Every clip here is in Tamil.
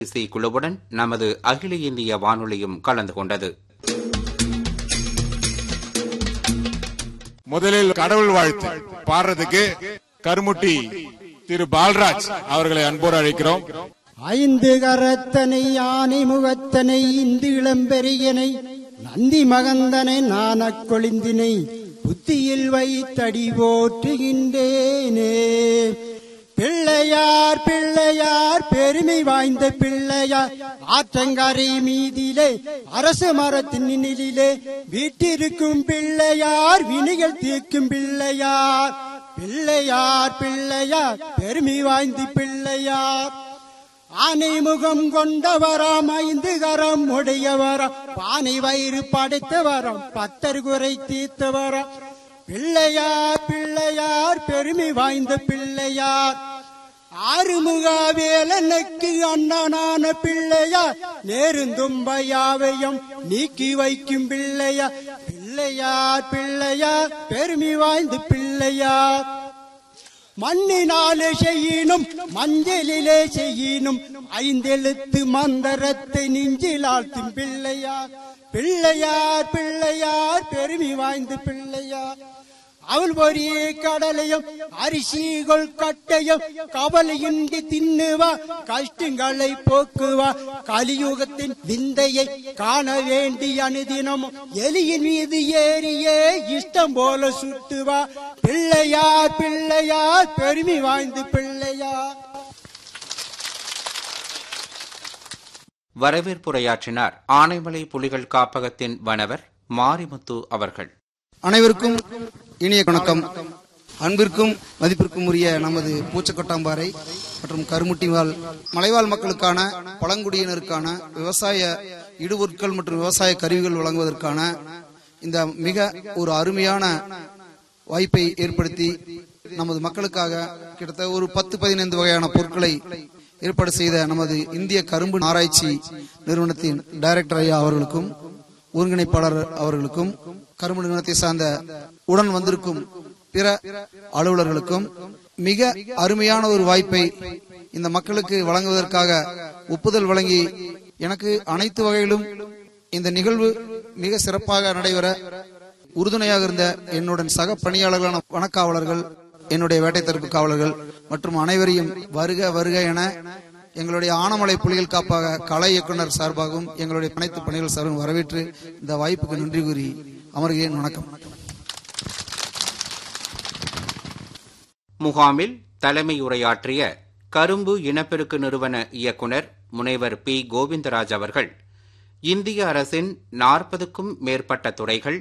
குழுவுடன் நமது அகில இந்திய வானொலியும் கலந்து கொண்டது. முதலில் கடவுள் வாழ்த்து பாடுறதுக்கு கருமுட்டி திரு பால்ராஜ் அவர்களை அன்போடு அழைக்கிறோம். ஐந்து கரத்தனை யானை முகத்தனை இந்து இளம்பெரியனை நந்தி மகந்தனை நானக் கொளிந்தினை புத்தியில் வைத்தடி போற்றுகின்றேனே. பிள்ளையார் பிள்ளையார் பெருமை வாய்ந்த பிள்ளையார் ஆற்றங்கரை மீதிலே அரச மரத்தின் நிழலிலே வீட்டிருக்கும் பிள்ளையார் வினைகள் தீர்க்கும் பிள்ளையார். பிள்ளையார் பிள்ளையார் பெருமை வாய்ந்த பிள்ளையார் ஆனை முகம் கொண்டவராம் ஐந்து கரம் உடையவராம் பானை வயிறு படைத்தவராம் பத்தர் குறை தீர்த்தவராம். பிள்ளையார் பிள்ளையார் பெருமை வாய்ந்த பிள்ளையார் ஆறுமுகாவேலனுக்கு அண்ணனான பிள்ளையார் நேருந்தும்பையாவையும் நீக்கி வைக்கும் பிள்ளையார். பிள்ளையார் பிள்ளையார் பெருமை வாய்ந்த பிள்ளையார் மண்ணினாலே செய்யினும் மஞ்சளிலே செய்யினும் ஐந்தெழுத்து மந்திரத்தை நெஞ்சில் ஆழ்த்தும் பிள்ளையார். பிள்ளையார் பிள்ளையார் பெருமை வாய்ந்த பிள்ளையார் அவள் பொரிய கடலையும் அரிசிகள் கட்டையும் கவலையின்றி தின்னுவா கஷ்டங்களை போக்குவா கலியுகத்தின் விந்தையை காண வேண்டி அனுதினமும் எலியின் மீது ஏறியே இஷ்டம் போல சுட்டுவா. பிள்ளையார் பிள்ளையார் பெருமை வாய்ந்த பிள்ளையார். வரவேற்புரையாற்றினார் ஆனைமலை புலிகள் காப்பகத்தின் வனவர் மாரிமுத்து அவர்கள். அனைவருக்கும் இனிய வணக்கம். அன்பிற்கும் மதிப்பிற்கும் உரிய நமது பூச்சக்கொட்டாம்பாறை மற்றும் கருமுட்டிவாழ் மலைவாழ் மக்களுக்கான பழங்குடியினருக்கான விவசாய இடுபொருட்கள் மற்றும் விவசாய கருவிகள் வழங்குவதற்கான இந்த மிக ஒரு அருமையான வாய்ப்பை ஏற்படுத்தி நமது மக்களுக்காக கிட்டத்தட்ட ஒரு 10-15 வகையான பொருட்களை ஏற்பாடு செய்த நமது இந்திய கரும்பு ஆராய்ச்சி நிறுவனத்தின் டைரக்டர் ஐயா அவர்களுக்கும் ஒருங்கிணைப்பாளர் அவர்களுக்கும் கரும்பு நிறுவனத்தை சார்ந்த உடன் வந்திருக்கும் பிற அலுவலர்களுக்கும் மிக அருமையான ஒரு வாய்ப்பை இந்த மக்களுக்கு வழங்குவதற்காக ஒப்புதல் வழங்கி எனக்கு அனைத்து வகையிலும் இந்த நிகழ்வு மிக சிறப்பாக நடைபெற உறுதுணையாக இருந்த என்னுடன் சக பணியாளர்களான வனக்காவலர்கள், என்னுடைய வேட்டை தடுப்பு காவலர்கள் மற்றும் அனைவரையும் வருக வருக என எங்களுடைய ஆனமலை புலிகள் காப்பக கலை இயக்குனர் சார்பாகவும் எங்களுடைய அனைத்து பணிகள் சார்பாகவும் வரவேற்று இந்த வாய்ப்புக்கு நன்றி கூறி அமர்கிறேன். வணக்கம். முகாமில் தலைமை உரையாற்றிய கரும்பு இனப்பெருக்கு நிறுவன இயக்குனர் முனைவர் பி. கோவிந்தராஜ் அவர்கள் இந்திய அரசின் 40க்கும் மேற்பட்ட துறைகள்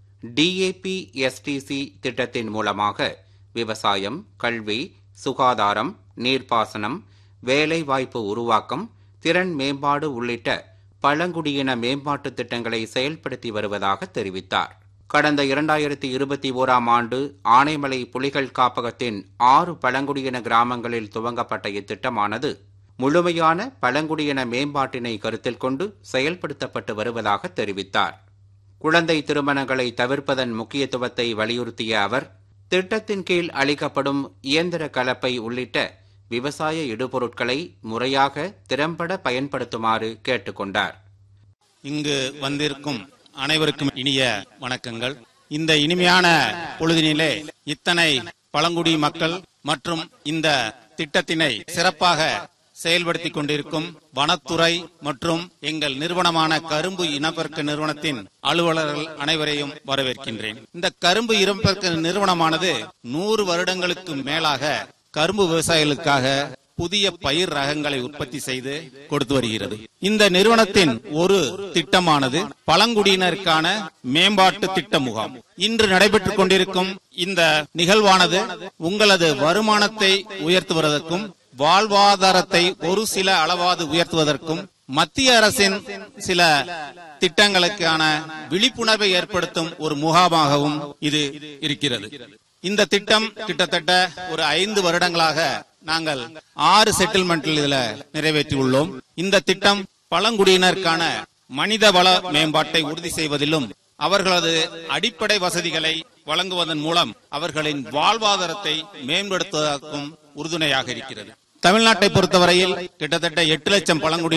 DAP-STC திட்டத்தின் மூலமாக விவசாயம், கல்வி, சுகாதாரம், நீர்ப்பாசனம், வேலைவாய்ப்பு உருவாக்கம், திறன் மேம்பாடு உள்ளிட்ட பழங்குடியின மேம்பாட்டு திட்டங்களை செயல்படுத்தி வருவதாக தெரிவித்தார். கடந்த 2021ஆம் ஆண்டு ஆனைமலை புலிகள் காப்பகத்தின் 6 பழங்குடியின கிராமங்களில் துவங்கப்பட்ட இத்திட்டமானது முழுமையான பழங்குடியின மேம்பாட்டினை கருத்தில் கொண்டு செயல்படுத்தப்பட்டு வருவதாக தெரிவித்தார். குழந்தை திருமணங்களை தவிர்ப்பதன் முக்கியத்துவத்தை வலியுறுத்திய அவர் திட்டத்தின் கீழ் அளிக்கப்படும் இயந்திர கலப்பை உள்ளிட்ட விவசாய இடுபொருட்களை முறையாக திறம்பட பயன்படுத்துமாறு கேட்டுக்கொண்டார். இங்கு வந்திருக்கும் அனைவருக்கும் இனிய வணக்கங்கள். இந்த இனிமையான பொழுதினிலே இத்தனை பழங்குடி மக்கள் மற்றும் இந்த திட்டத்தினை சிறப்பாக செயல்படுத்திக் கொண்டிருக்கும் வனத்துறை மற்றும் எங்கள் நிறுவனமான கரும்பு இனப்பெருக்க நிறுவனத்தின் அலுவலர்கள் அனைவரையும் வரவேற்கின்றேன். இந்த கரும்பு இனப்பெருக்க நிறுவனமானது 100 வருடங்களுக்கு மேலாக கரும்பு விவசாயிகளுக்காக புதிய பயிர் ரகங்களை உற்பத்தி செய்து கொடுத்து வருகிறது. இந்த நிறுவனத்தின் ஒரு திட்டமானது பழங்குடியினருக்கான மேம்பாட்டு திட்ட முகாம். இன்று நடைபெற்றுக் கொண்டிருக்கும் இந்த நிகழ்வானது உங்களது வருமானத்தை உயர்த்துவதற்கும் வாழ்வாதாரத்தை ஒரு சில அளவாது உயர்த்துவதற்கும் மத்திய அரசின் சில திட்டங்களுக்கான விழிப்புணர்வை ஏற்படுத்தும் ஒரு முகாமாகவும் இது இருக்கிறது. இந்த திட்டம் கிட்டத்தட்ட ஒரு 5 வருடங்களாக நாங்கள் 6 செட்டில்மெண்டில் இதுல நிறைவேற்றியுள்ளோம். இந்த திட்டம் பழங்குடியினருக்கான மனித வள மேம்பாட்டை உறுதி செய்வதிலும் அவர்களது அடிப்படை வசதிகளை வழங்குவதன் மூலம் அவர்களின் வாழ்வாதாரத்தை மேம்படுத்துவதற்கும் உறுதுணையாக இருக்கிறது. தமிழ்நாட்டை பொறுத்தவரையில் கிட்டத்தட்ட 8 லட்சம் பழங்குடி